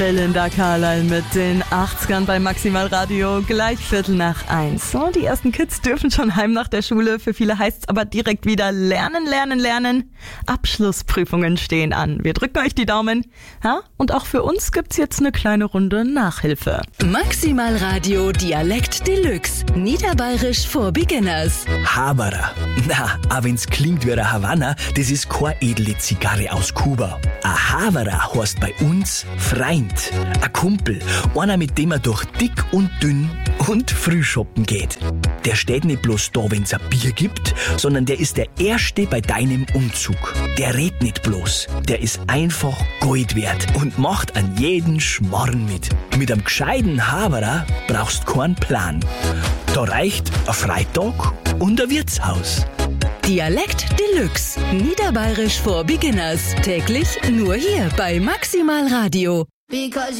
Belinda Carlisle mit den 80ern bei Maximal Radio, gleich 1:15. So, die ersten Kids dürfen schon heim nach der Schule. Für viele heißt's aber direkt wieder lernen, lernen, lernen. Abschlussprüfungen stehen an. Wir drücken euch die Daumen. Ja? Und auch für uns gibt's jetzt eine kleine Runde Nachhilfe. Maximal Radio Dialekt Deluxe. Niederbayerisch for Beginners. Haberer. Na, auch wenn's klingt wie eine Havanna, das ist keine edle Zigarre aus Kuba. Ein Haberer heißt bei uns Freund, ein Kumpel, einer, mit dem man durch dick und dünn und früh shoppen geht. Der steht nicht bloß da, wenn's ein Bier gibt, sondern der ist der Erste bei deinem Umzug. Der redet nicht bloß, der ist einfach Gold wert und macht an jeden Schmarrn mit. Mit einem gescheiten Haberer brauchst keinen Plan. Da reicht ein Freitag und ein Wirtshaus. Dialekt Deluxe. Niederbayerisch for Beginners. Täglich nur hier bei Maximal Radio.